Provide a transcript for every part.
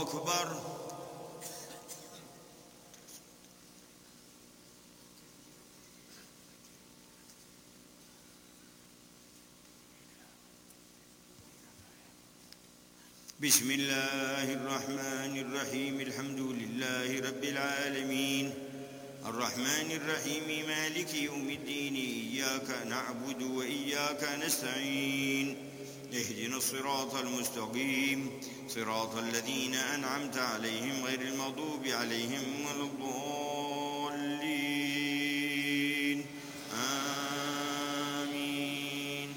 أكبر. بسم الله الرحمن الرحيم. الحمد لله رب العالمين الرحمن الرحيم مالك يوم الدين. إياك نعبد وإياك نستعين. اهدنا الصراط المستقيم صراط الذين أنعمت عليهم غير المغضوب عليهم ولا الضالين. آمين.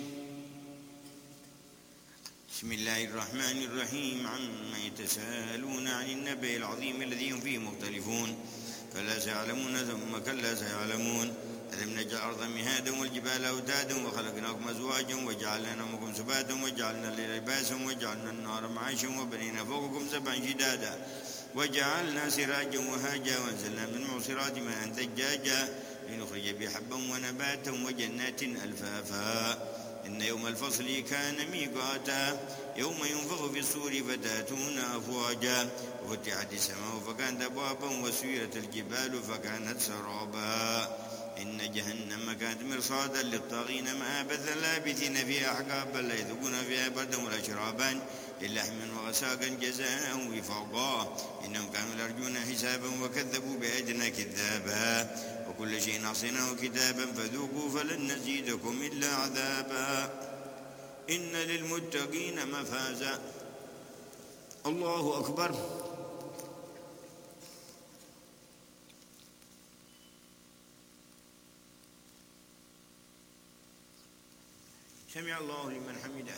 بسم الله الرحمن الرحيم. عما يتساءلون عن النبأ العظيم الذي هم فيه مختلفون. كلا سيعلمون ثم كلا سيعلمون. ألم نجعل الأرض مهادا والجبال أوتادا وخلقناكم أزواجا وجعلنا نومكم سباتا وجعلنا الليل لباسا وجعلنا النهار معاشا وبنينا فوقكم سبعا شدادا وجعلنا سراجا وهاجا وأنزلنا من المعصرات ماء ثجاجا لنخرج به حبا ونباتا وجنات ألفافا. إن يوم الفصل كان ميقاتا يوم ينفخ في الصور فتأتون أفواجا وفتحت السماء فكانت أبوابا وسيرت الجبال فكانت سرابا. إن جهنم كانت مرصادا للطاغين مآبا لابثين فيها أحقابا لا يذوقون فيها بردا ولا شرابا إلا حما وغساقا جزاء وفاقا. إنهم كانوا يرجون حسابا وكذبوا بآياتنا كذابا. وكل شيء أحصيناه كتابا فذوقوا فلن نزيدكم إلا عذابا. إن للمتقين مفازا. الله أكبر. سمع الله لمن حمده.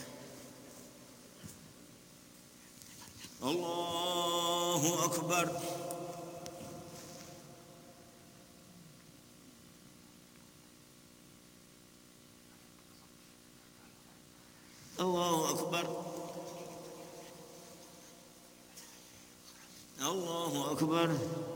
الله أكبر. الله أكبر. الله أكبر.